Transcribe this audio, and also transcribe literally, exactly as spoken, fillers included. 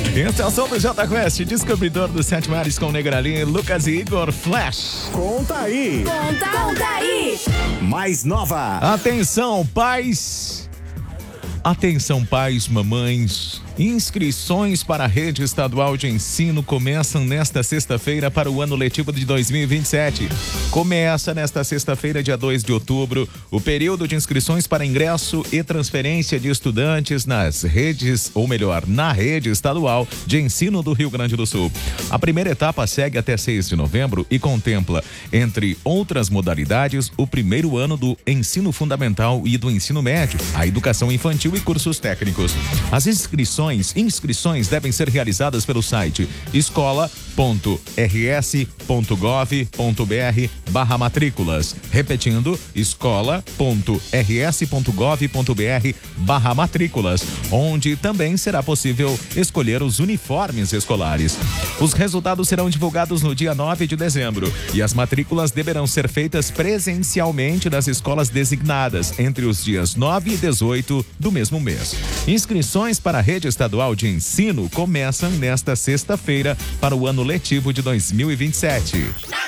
Estação do Jota Quest, descobridor dos sete mares com Negrali, Lucas e Igor Flash. Conta aí. Conta, conta aí. Mais nova. Atenção, pais. Atenção, pais, mamães. Inscrições para a rede estadual de ensino começam nesta sexta-feira para o ano letivo de dois mil e vinte e sete. Começa nesta sexta-feira, dia dois de outubro, o período de inscrições para ingresso e transferência de estudantes nas redes, ou melhor, na rede estadual de ensino do Rio Grande do Sul. A primeira etapa segue até seis de novembro e contempla, entre outras modalidades, o primeiro ano do ensino fundamental e do ensino médio, a educação infantil e cursos técnicos. As inscrições Inscrições devem ser realizadas pelo site escola ponto r s ponto gov ponto b r barra matrículas. Repetindo, escola ponto r s ponto gov ponto b r barra matrículas, onde também será possível escolher os uniformes escolares. Os resultados serão divulgados no dia nove de dezembro e as matrículas deverão ser feitas presencialmente nas escolas designadas entre os dias nove e dezoito do mesmo mês. Inscrições para a rede estadual de ensino começam nesta sexta-feira para o ano letivo de dois mil e vinte e sete.